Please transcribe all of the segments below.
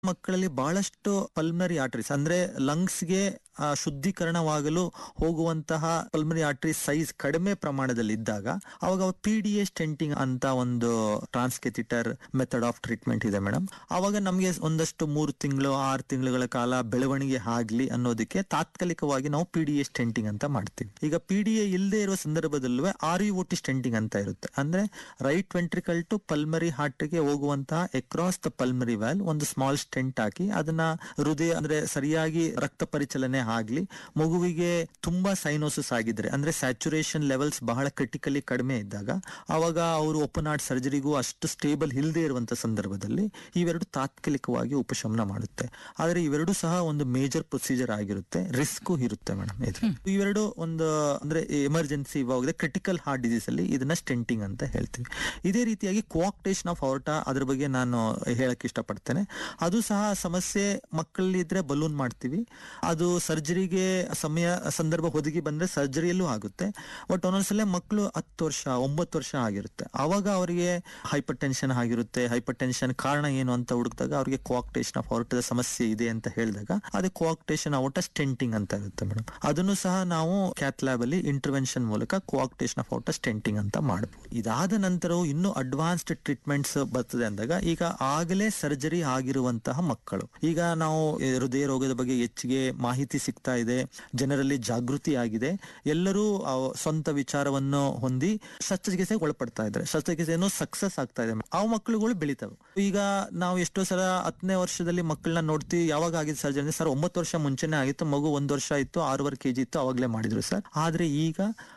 ಮಕ್ಕಳಲ್ಲಿ ಬಹಳಷ್ಟು pulmonary arteries ಅಂದ್ರೆ ಲಂಗ್ಸ್ಗೆ ಶುದ್ಧೀಕರಣವಾಗಲು ಹೋಗುವಂತಹ ಪಲ್ಮನರಿ ಆರ್ಟರಿ ಸೈಜ್ ಕಡಿಮೆ ಪ್ರಮಾಣದಲ್ಲಿ ಇದ್ದಾಗ ಅವಾಗ PDA ಸ್ಟೆಂಟಿಂಗ್ ಅಂತ ಒಂದು ಟ್ರಾನ್ಸ್ಕೆಥಿಟರ್ ಮೆಥಡ್ ಆಫ್ ಟ್ರೀಟ್ಮೆಂಟ್ ಇದೆ ಮೇಡಮ್. ಅವಾಗ ನಮಗೆ ಒಂದಷ್ಟು 3 ತಿಂಗಳು 6 ತಿಂಗಳುಗಳ ಕಾಲ ಬೆಳವಣಿಗೆ ಆಗ್ಲಿ ಅನ್ನೋದಕ್ಕೆ ತಾತ್ಕಾಲಿಕವಾಗಿ ನಾವು PDA ಸ್ಟೆಂಟಿಂಗ್ ಅಂತ ಮಾಡ್ತೀವಿ. ಈಗ PDA ಇಲ್ಲದೆ ಇರುವ ಸಂದರ್ಭದಲ್ಲೂ RVOT ಸ್ಟೆಂಟಿಂಗ್ ಅಂತ ಇರುತ್ತೆ. ಅಂದ್ರೆ right ventricle to pulmonary heart ಗೆ ಹೋಗುವಂತಹ ಅಕ್ರಾಸ್ ದ ಪಲ್ಮರಿ ವ್ಯಾಲ್ ಒಂದು ಸ್ಮಾಲ್ ಸ್ಟೆಂಟ್ ಹಾಕಿ ಅದನ್ನ ಹೃದಯ ಅಂದ್ರೆ ಸರಿಯಾಗಿ ರಕ್ತ ಪರಿಚಲನೆ ಆಗ್ಲಿ, ಮಗುವಿಗೆ ತುಂಬಾ ಸೈನೋಸಿಸ್ ಆಗಿದ್ರೆ ಅಂದ್ರೆ ಸ್ಯಾಚುರೇಷನ್ ಲೆವೆಲ್ಸ್ ಬಹಳ ಕ್ರಿಟಿಕಲಿ ಕಡಿಮೆ ಇದ್ದಾಗ ಅವಾಗ ಅವರು ಓಪನ್ ಹಾರ್ಟ್ ಸರ್ಜರಿಗೂ ಅಷ್ಟು ಸ್ಟೇಬಲ್ ಇಲ್ಲದೆ ಇರುವಂತ ಸಂದರ್ಭದಲ್ಲಿ ಇವೆರಡು ತಾತ್ಕಾಲಿಕವಾಗಿ ಉಪಶಮನ ಮಾಡುತ್ತೆ. ಆದ್ರೆ ಇವೆರಡು ಸಹ ಒಂದು ಮೇಜರ್ ಪ್ರೊಸೀಜರ್ ಆಗಿರುತ್ತೆ, ರಿಸ್ಕ್ ಇರುತ್ತೆ ಮೇಡಮ್. ಇವೆರಡು ಒಂದು ಅಂದ್ರೆ ಎಮರ್ಜೆನ್ಸಿ ಇವಾಗ ಕ್ರಿಟಿಕಲ್ ಹಾರ್ಟ್ ಡಿಸೀಸ್ ಅಲ್ಲಿ ಇದನ್ನ ಸ್ಟೆಂಟಿಂಗ್ ಅಂತ ಹೇಳ್ತೀವಿ. ಇದೇ ರೀತಿಯಾಗಿ ಕೋಆಕ್ಟೇಷನ್ ಆಫ್ ಅೋರ್ಟಾ, ಅದ್ರ ಬಗ್ಗೆ ನಾನು ಹೇಳಕ್ ಇಷ್ಟಪಡ್ತೇನೆ. ಅದು ಸಹ ಸಮಸ್ಯೆ ಮಕ್ಕಳಲ್ಲಿ ಇದ್ರೆ ಬಲೂನ್ ಮಾಡ್ತೀವಿ. ಅದು ಸರ್ಜರಿಗೆ ಸಂದರ್ಭ ಒದಗಿ ಬಂದ್ರೆ ಸರ್ಜರಿಯಲ್ಲೂ ಆಗುತ್ತೆ. ಬಟ್ ಒಂದೊಂದ್ಸಲ ಮಕ್ಕಳು 10 ವರ್ಷ 9 ವರ್ಷ ಆಗಿರುತ್ತೆ, ಅವಾಗ ಅವರಿಗೆ ಹೈಪರ್ ಟೆನ್ಷನ್ ಆಗಿರುತ್ತೆ. ಹೈಪರ್ ಟೆನ್ಷನ್ ಕಾರಣ ಏನು ಅಂತ ಹುಡುಕಿದಾಗ ಅವರಿಗೆ ಕೋಆಕ್ಟೇಷನ್ ಆಫ್ ಅೋರ್ಟದ ಸಮಸ್ಯೆ ಇದೆ ಅಂತ ಹೇಳಿದಾಗ ಅದೇ ಕೋಆಕ್ಟೇಷನ್ ಅೋರ್ಟಾ ಸ್ಟೆಂಟಿಂಗ್ ಅಂತ ಇರುತ್ತೆ ಮೇಡಮ್. ಅದನ್ನು ಸಹ ನಾವು ಕ್ಯಾತ್ ಲ್ಯಾಬ್ ಅಲ್ಲಿ ಇಂಟರ್ವೆನ್ಷನ್ ಮೂಲಕ ಕೋಆಕ್ಟೇಷನ್ ಆಫ್ ಅೋರ್ಟಾ ಸ್ಟೆಂಟಿಂಗ್ ಅಂತ ಮಾಡಬಹುದು. ಇದಾದ ನಂತರವೂ ಇನ್ನೂ ಅಡ್ವಾನ್ಸ್ಡ್ ಟ್ರೀಟ್ಮೆಂಟ್ಸ್ ಬರ್ತದೆ ಅಂದಾಗ ಈಗ ಆಗಲೇ ಸರ್ಜರಿ ಆಗಿರುವಂತಹ ಮಕ್ಕಳು, ಈಗ ನಾವು ಹೃದಯ ರೋಗದ ಬಗ್ಗೆ ಹೆಚ್ಚಿಗೆ ಮಾಹಿತಿ ಸಿಗ್ತಾ ಇದೆ, ಜನರಲ್ಲಿ ಜಾಗೃತಿ ಆಗಿದೆ, ಎಲ್ಲರೂ ಸ್ವಂತ ವಿಚಾರವನ್ನು ಹೊಂದಿ ಶಸ್ತ್ರಚಿಕಿತ್ಸೆಗೆ ಒಳಪಡ್ತಾ ಇದ್ದಾರೆ, ಶಸ್ತ್ರಚಿಕಿತ್ಸೆಯನ್ನು ಸಕ್ಸಸ್ ಆಗ್ತಾ ಇದೆ, ಆ ಮಕ್ಕಳುಗಳು ಬೆಳಿತಾವೆ. ಈಗ ನಾವು ಎಷ್ಟೋ ಸಲ 10ನೇ ವರ್ಷದಲ್ಲಿ ಮಕ್ಕಳನ್ನ ನೋಡ್ತೀವಿ, ಯಾವಾಗ ಆಗಿದೆ ಸರ್ಜರಿ ಸರ್ 9 ವರ್ಷ ಮುಂಚೆನೆ ಆಗಿತ್ತು, ಮಗು 1 ವರ್ಷ ಇತ್ತು, 6.5 kg ಇತ್ತು, ಅವಾಗ್ಲೇ ಮಾಡಿದ್ರು ಸರ್. ಆದ್ರೆ ಈಗ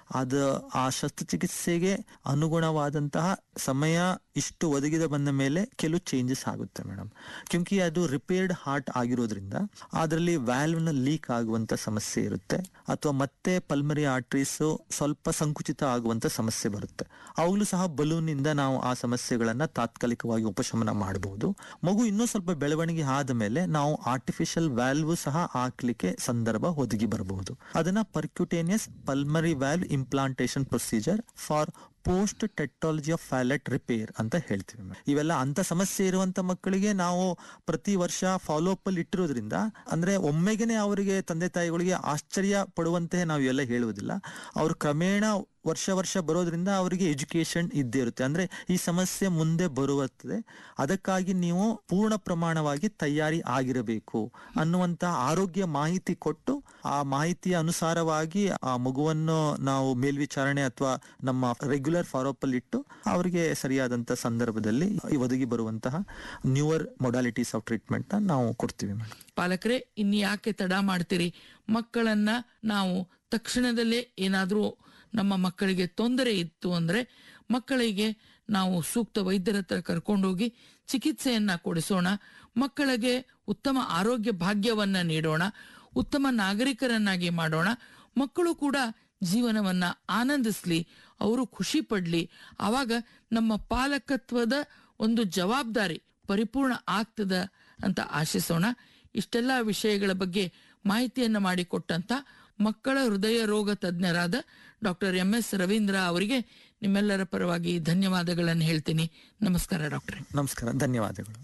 ಆ ಶಸ್ತ್ರಚಿಕಿತ್ಸೆಗೆ ಅನುಗುಣವಾದಂತಹ ಸಮಯ ಇಷ್ಟು ಒದಗಿದ ಬಂದ ಮೇಲೆ ಕೆಲವು ಚೇಂಜಸ್ ಆಗುತ್ತೆ ಮೇಡಮ್. ಕ್ಯೂಂಕಿ ಅದು ರಿಪೇರ್ಡ್ ಹಾರ್ಟ್ ಆಗಿರೋದ್ರಿಂದ ಅದರಲ್ಲಿ ವ್ಯಾಲ್ವ್ ನ ಲೀಕ್ ಆಗುವಂತ ಸಮಸ್ಯೆ ಇರುತ್ತೆ, ಅಥವಾ ಮತ್ತೆ ಪಲ್ಮರಿ ಆರ್ಟರೀಸ್ ಸ್ವಲ್ಪ ಸಂಕುಚಿತ ಆಗುವಂತ ಸಮಸ್ಯೆ ಬರುತ್ತೆ. ಅವಾಗಲೂ ಸಹ ಬಲೂನ್ ಇಂದ ನಾವು ಆ ಸಮಸ್ಯೆಗಳನ್ನ ತಾತ್ಕಾಲಿಕವಾಗಿ ಉಪಶಮನ ಮಾಡಬಹುದು. ಮಗು ಇನ್ನೂ ಸ್ವಲ್ಪ ಬೆಳವಣಿಗೆ ಆದ ಮೇಲೆ ನಾವು ಆರ್ಟಿಫಿಷಿಯಲ್ ವ್ಯಾಲ್ವ್ ಸಹ ಹಾಕ್ಲಿಕ್ಕೆ ಸಂದರ್ಭ ಒದಗಿ ಬರಬಹುದು. ಅದನ್ನ ಪರ್ಕ್ಯುಟೇನಿಯಸ್ pulmonary valve implantation procedure for post ಟೆಟ್ರಾಲಜಿ of Fallot repair ಅಂತ ಹೇಳ್ತೀವಿ. ಇವೆಲ್ಲ ಅಂತ ಸಮಸ್ಯೆ ಇರುವಂತ ಮಕ್ಕಳಿಗೆ ನಾವು ಪ್ರತಿ ವರ್ಷ ಫಾಲೋ ಅಪ್ ಅಲ್ಲಿ ಇಟ್ಟಿರೋದ್ರಿಂದ ಅಂದ್ರೆ ಒಮ್ಮೆಗೆನೆ ಅವರಿಗೆ ತಂದೆ ತಾಯಿಗಳಿಗೆ ಆಶ್ಚರ್ಯ ಪಡುವಂತೆ ನಾವು ಇವೆಲ್ಲ ಹೇಳುವುದಿಲ್ಲ. ಅವರು ಕ್ರಮೇಣ ವರ್ಷ ಬರೋದ್ರಿಂದ ಅವರಿಗೆ ಎಜುಕೇಶನ್ ಇದ್ದೇ ಇರುತ್ತೆ. ಅಂದ್ರೆ ಈ ಸಮಸ್ಯೆ ಮುಂದೆ ಬರುತ್ತದೆ, ಅದಕ್ಕಾಗಿ ನೀವು ಪೂರ್ಣ ಪ್ರಮಾಣವಾಗಿ ತಯಾರಿ ಆಗಿರಬೇಕು ಅನ್ನುವಂತ ಆರೋಗ್ಯ ಮಾಹಿತಿ ಕೊಟ್ಟು ಆ ಮಾಹಿತಿಯ ಅನುಸಾರವಾಗಿ ಆ ಮಗುವನ್ನು ನಾವು ಮೇಲ್ವಿಚಾರಣೆ ಅಥವಾ ನಮ್ಮ ರೆಗ್ಯುಲರ್ ಫಾಲೋ ಅಪ್ ಅಲ್ಲಿ ಇಟ್ಟು ಅವರಿಗೆ ಸರಿಯಾದಂತ ಸಂದರ್ಭದಲ್ಲಿ ಒದಗಿ ಬರುವಂತಹ ನ್ಯೂವರ್ ಮೊಡಾಲಿಟೀಸ್ ಆಫ್ ಟ್ರೀಟ್ಮೆಂಟ್ ನಾವು ಕೊಡ್ತೀವಿ ಮೇಡಮ್. ಪಾಲಕರೇ, ಇನ್ಯಾಕೆ ತಡ ಮಾಡ್ತೀರಿ? ಮಕ್ಕಳನ್ನ ನಾವು ತಕ್ಷಣದಲ್ಲೇ ಏನಾದ್ರೂ ನಮ್ಮ ಮಕ್ಕಳಿಗೆ ತೊಂದರೆ ಇತ್ತು ಅಂದ್ರೆ ಮಕ್ಕಳಿಗೆ ನಾವು ಸೂಕ್ತ ವೈದ್ಯರ ಹತ್ರ ಕರ್ಕೊಂಡೋಗಿ ಚಿಕಿತ್ಸೆಯನ್ನ ಕೊಡಿಸೋಣ, ಮಕ್ಕಳಿಗೆ ಉತ್ತಮ ಆರೋಗ್ಯ ಭಾಗ್ಯವನ್ನ ನೀಡೋಣ, ಉತ್ತಮ ನಾಗರಿಕರನ್ನಾಗಿ ಮಾಡೋಣ. ಮಕ್ಕಳು ಕೂಡ ಜೀವನವನ್ನ ಆನಂದಿಸ್ಲಿ, ಅವರು ಖುಷಿ ಪಡ್ಲಿ. ಆವಾಗ ನಮ್ಮ ಪಾಲಕತ್ವದ ಒಂದು ಜವಾಬ್ದಾರಿ ಪರಿಪೂರ್ಣ ಆಗ್ತದ ಅಂತ ಆಶಿಸೋಣ. ಇಷ್ಟೆಲ್ಲ ವಿಷಯಗಳ ಬಗ್ಗೆ ಮಾಹಿತಿಯನ್ನ ಮಾಡಿಕೊಟ್ಟಂತ ಮಕ್ಕಳ ಹೃದಯ ರೋಗ ತಜ್ಞರಾದ ಡಾಕ್ಟರ್ MS ರವೀಂದ್ರ ಅವರಿಗೆ ನಿಮ್ಮೆಲ್ಲರ ಪರವಾಗಿ ಧನ್ಯವಾದಗಳನ್ನು ಹೇಳ್ತೀನಿ. ನಮಸ್ಕಾರ ಡಾಕ್ಟರ್. ನಮಸ್ಕಾರ, ಧನ್ಯವಾದಗಳು.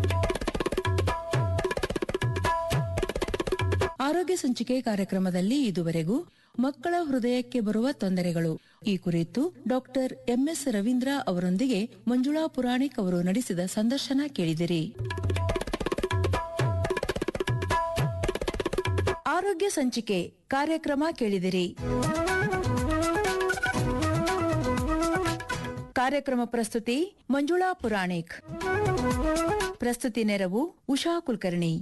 ಆರೋಗ್ಯ ಸಂಚಿಕೆ ಕಾರ್ಯಕ್ರಮದಲ್ಲಿ ಇದುವರೆಗೂ ಮಕ್ಕಳ ಹೃದಯಕ್ಕೆ ಬರುವ ತೊಂದರೆಗಳು ಈ ಕುರಿತು ಡಾಕ್ಟರ್ MS ರವೀಂದ್ರ ಅವರೊಂದಿಗೆ ಮಂಜುಳಾ ಪುರಾಣಿಕ್ ಅವರು ನಡೆಸಿದ ಸಂದರ್ಶನ ಕೇಳಿದಿರಿ. ಆರೋಗ್ಯ ಸಂಚಿಕೆ ಕಾರ್ಯಕ್ರಮ ಕೇಳಿದಿರಿ. ಕಾರ್ಯಕ್ರಮ ಪ್ರಸ್ತುತಿ ಮಂಜುಳಾ ಪುರಾಣಿಕ್. ಪ್ರಸ್ತುತಿ ನೆರವು ಉಷಾ ಕುಲಕರ್ಣಿ.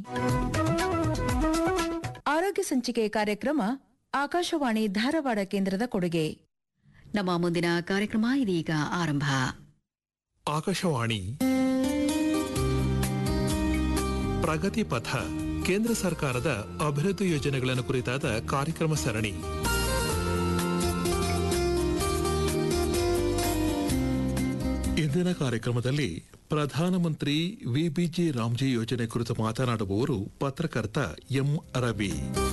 ಆರೋಗ್ಯ ಸಂಚಿಕೆ ಕಾರ್ಯಕ್ರಮ ಆಕಾಶವಾಣಿ ಧಾರವಾಡ ಕೇಂದ್ರದ ಕೊಡುಗೆ. ನಮ್ಮ ಮುಂದಿನ ಕಾರ್ಯಕ್ರಮ ಇದೀಗ ಆರಂಭ. ಆಕಾಶವಾಣಿ ಪ್ರಗತಿ ಪಥ, ಕೇಂದ್ರ ಸರ್ಕಾರದ ಅಭಿವೃದ್ಧಿ ಯೋಜನೆಗಳನ್ನು ಕುರಿತಾದ ಕಾರ್ಯಕ್ರಮ ಸರಣಿ. ಇಂದಿನ ಕಾರ್ಯಕ್ರಮದಲ್ಲಿ ಪ್ರಧಾನಮಂತ್ರಿ VBG ರಾಮ್ಜಿ ಯೋಜನೆ ಕುರಿತು ಮಾತನಾಡುವವರು ಪತ್ರಕರ್ತ M. ರವಿ.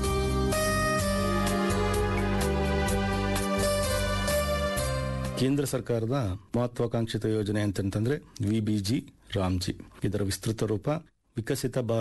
ಕೇಂದ್ರ ಸರ್ಕಾರದ ಮಹತ್ವಾಕಾಂಕ್ಷಿತ ಯೋಜನೆ ಅಂತಂದ್ರೆ VBG ರಾಮ್ಜಿ. ಇದರ ವಿಸ್ತೃತ ರೂಪ ವಿಕಸಿತ